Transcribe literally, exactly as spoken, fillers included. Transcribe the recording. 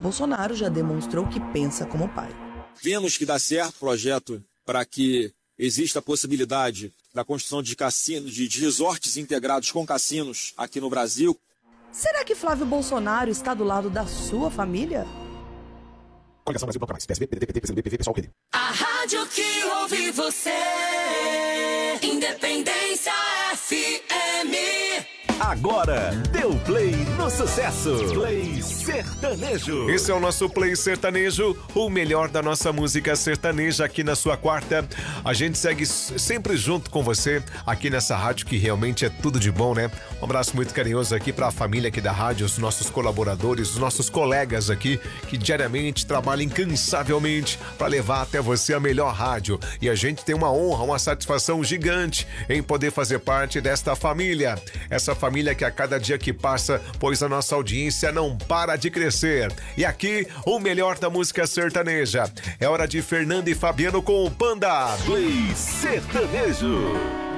Bolsonaro já demonstrou que pensa como pai. Vemos que dá certo o projeto para que exista a possibilidade da construção de cassinos, de, de resorts integrados com cassinos aqui no Brasil. Será que Flávio Bolsonaro está do lado da sua família? Coligação Brasil Bloco Mais, P S B, P D T, P T, P C do B, P V, Pessoal, P D. A rádio que ouve você, Independência F M. Agora, deu play no sucesso. Play Sertanejo. Esse é o nosso Play Sertanejo, o melhor da nossa música sertaneja aqui na sua quarta. A gente segue sempre junto com você aqui nessa rádio que realmente é tudo de bom, né? Um abraço muito carinhoso aqui para a família aqui da rádio, os nossos colaboradores, os nossos colegas aqui que diariamente trabalham incansavelmente para levar até você a melhor rádio. E a gente tem uma honra, uma satisfação gigante em poder fazer parte desta família. Essa família Família que a cada dia que passa, pois a nossa audiência não para de crescer. E aqui, o melhor da música sertaneja. É hora de Fernando e Fabiano com o Panda. Play Sertanejo.